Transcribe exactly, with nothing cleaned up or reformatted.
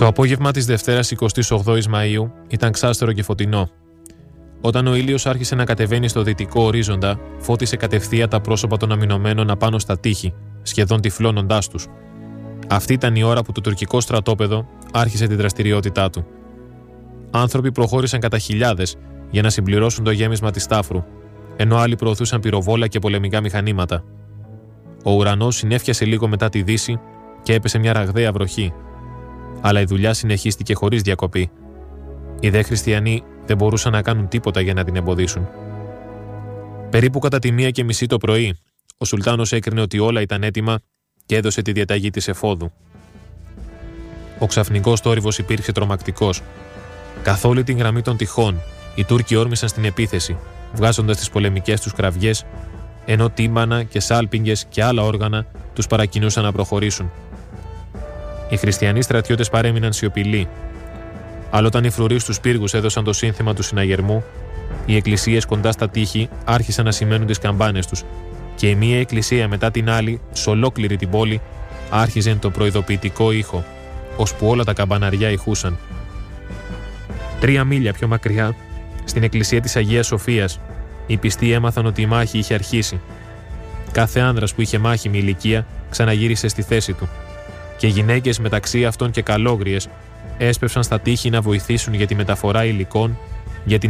Το απόγευμα της Δευτέρας εικοστής όγδοης Μαΐου ήταν ξάστερο και φωτεινό. Όταν ο ήλιος άρχισε να κατεβαίνει στο δυτικό ορίζοντα, φώτισε κατευθείαν τα πρόσωπα των αμυνωμένων απάνω στα τείχη, σχεδόν τυφλώνοντάς τους. Αυτή ήταν η ώρα που το τουρκικό στρατόπεδο άρχισε τη δραστηριότητά του. Άνθρωποι προχώρησαν κατά χιλιάδες για να συμπληρώσουν το γέμισμα της Στάφρου, ενώ άλλοι προωθούσαν πυροβόλα και πολεμικά μηχανήματα. Ο ουρανός συνέφιασε λίγο μετά τη δύση και έπεσε μια ραγδαία βροχή. Αλλά η δουλειά συνεχίστηκε χωρίς διακοπή. Οι δε χριστιανοί δεν μπορούσαν να κάνουν τίποτα για να την εμποδίσουν. Περίπου κατά τη μία και μισή το πρωί, ο Σουλτάνος έκρινε ότι όλα ήταν έτοιμα και έδωσε τη διαταγή της εφόδου. Ο ξαφνικός θόρυβος υπήρξε τρομακτικός. Καθ' όλη την γραμμή των τυχών, οι Τούρκοι όρμησαν στην επίθεση, βγάζοντας τις πολεμικές τους κραυγές, ενώ τύμπανα και σάλπιγγες και άλλα όργανα τους παρακινούσαν να προχωρήσουν. Οι χριστιανοί στρατιώτες παρέμειναν σιωπηλοί. Αλλά όταν οι φρουροί στους πύργους έδωσαν το σύνθημα του συναγερμού, οι εκκλησίες κοντά στα τείχη άρχισαν να σημαίνουν τις καμπάνες τους και η μία εκκλησία μετά την άλλη, σε ολόκληρη την πόλη, άρχιζε το προειδοποιητικό ήχο, ώσπου όλα τα καμπαναριά ηχούσαν. Τρία μίλια πιο μακριά, στην εκκλησία της Αγίας Σοφίας, οι πιστοί έμαθαν ότι η μάχη είχε αρχίσει. Κάθε άνδρας που είχε μάχημη ηλικία ξαναγύρισε στη θέση του και γυναίκες μεταξύ αυτών και καλόγριες έσπευσαν στα τείχη να βοηθήσουν για τη μεταφορά υλικών, για την